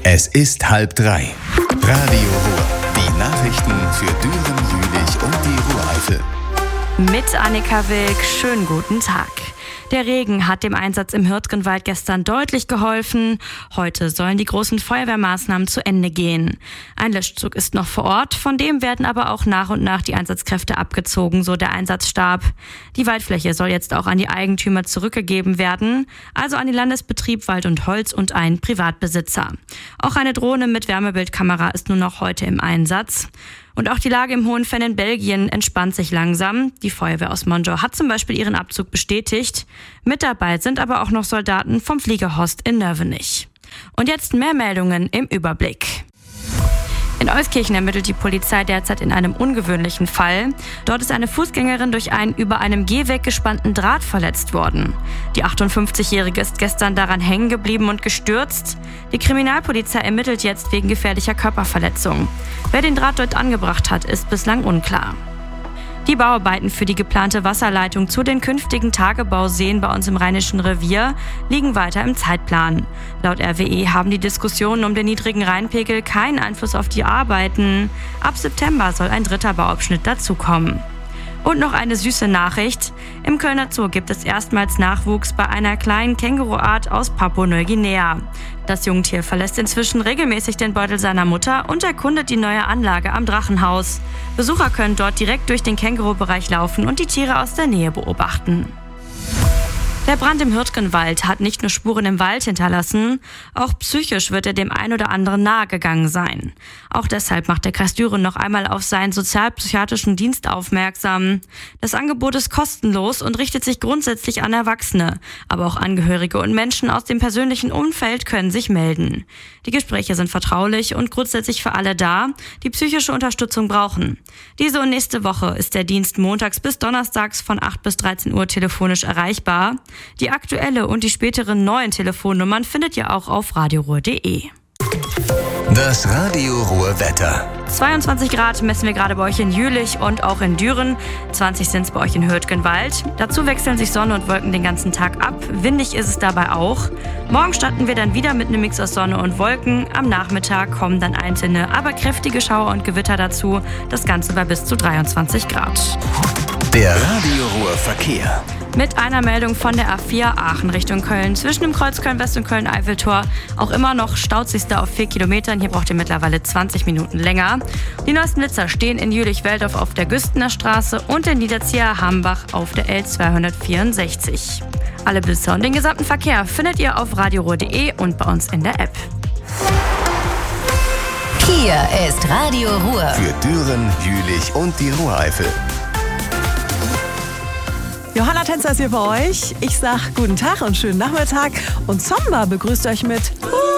Es ist 2:30. Radio Ruhr. Die Nachrichten für Düren, Jülich und die Ruhr-Eifel. Mit Annika Wilk, schönen guten Tag. Der Regen hat dem Einsatz im Hürtgenwald gestern deutlich geholfen. Heute sollen die großen Feuerwehrmaßnahmen zu Ende gehen. Ein Löschzug ist noch vor Ort, von dem werden aber auch nach und nach die Einsatzkräfte abgezogen, so der Einsatzstab. Die Waldfläche soll jetzt auch an die Eigentümer zurückgegeben werden, also an den Landesbetrieb Wald und Holz und einen Privatbesitzer. Auch eine Drohne mit Wärmebildkamera ist nur noch heute im Einsatz. Und auch die Lage im Hohenfenn in Belgien entspannt sich langsam. Die Feuerwehr aus Monjo hat zum Beispiel ihren Abzug bestätigt. Mit dabei sind aber auch noch Soldaten vom Fliegerhorst in Nörvenich. Und jetzt mehr Meldungen im Überblick. In Euskirchen ermittelt die Polizei derzeit in einem ungewöhnlichen Fall. Dort ist eine Fußgängerin durch einen über einem Gehweg gespannten Draht verletzt worden. Die 58-Jährige ist gestern daran hängen geblieben und gestürzt. Die Kriminalpolizei ermittelt jetzt wegen gefährlicher Körperverletzung. Wer den Draht dort angebracht hat, ist bislang unklar. Die Bauarbeiten für die geplante Wasserleitung zu den künftigen Tagebauseen bei uns im Rheinischen Revier liegen weiter im Zeitplan. Laut RWE haben die Diskussionen um den niedrigen Rheinpegel keinen Einfluss auf die Arbeiten. Ab September soll ein dritter Bauabschnitt dazukommen. Und noch eine süße Nachricht. Im Kölner Zoo gibt es erstmals Nachwuchs bei einer kleinen Känguruart aus Papua-Neuguinea. Das Jungtier verlässt inzwischen regelmäßig den Beutel seiner Mutter und erkundet die neue Anlage am Drachenhaus. Besucher können dort direkt durch den Kängurubereich laufen und die Tiere aus der Nähe beobachten. Der Brand im Hürtgenwald hat nicht nur Spuren im Wald hinterlassen, auch psychisch wird er dem ein oder anderen nahegegangen sein. Auch deshalb macht der Kreis Düren noch einmal auf seinen sozialpsychiatrischen Dienst aufmerksam. Das Angebot ist kostenlos und richtet sich grundsätzlich an Erwachsene, aber auch Angehörige und Menschen aus dem persönlichen Umfeld können sich melden. Die Gespräche sind vertraulich und grundsätzlich für alle da, die psychische Unterstützung brauchen. Diese und nächste Woche ist der Dienst montags bis donnerstags von 8 bis 13 Uhr telefonisch erreichbar. Die aktuelle und die späteren neuen Telefonnummern findet ihr auch auf radioruhr.de. Das Radio Ruhr Wetter. 22 Grad messen wir gerade bei euch in Jülich und auch in Düren. 20 sind es bei euch in Hürtgenwald. Dazu wechseln sich Sonne und Wolken den ganzen Tag ab. Windig ist es dabei auch. Morgen starten wir dann wieder mit einem Mix aus Sonne und Wolken. Am Nachmittag kommen dann einzelne, aber kräftige Schauer und Gewitter dazu. Das Ganze bei bis zu 23 Grad. Der Radio Ruhr Verkehr. Mit einer Meldung von der A4 Aachen Richtung Köln. Zwischen dem Kreuz Köln-West und Köln-Eiffeltor auch immer noch staut sich da auf 4 Kilometern. Hier braucht ihr mittlerweile 20 Minuten länger. Die neuesten Blitzer stehen in Jülich-Welldorf auf der Güstener Straße und in Niederzieher-Hambach auf der L264. Alle Blitzer und den gesamten Verkehr findet ihr auf radioruhr.de und bei uns in der App. Hier ist Radio Ruhr. Für Düren, Jülich und die Ruhr-Eifel. Johanna Tänzer ist hier bei euch. Ich sag guten Tag und schönen Nachmittag. Und Zomba begrüßt euch mit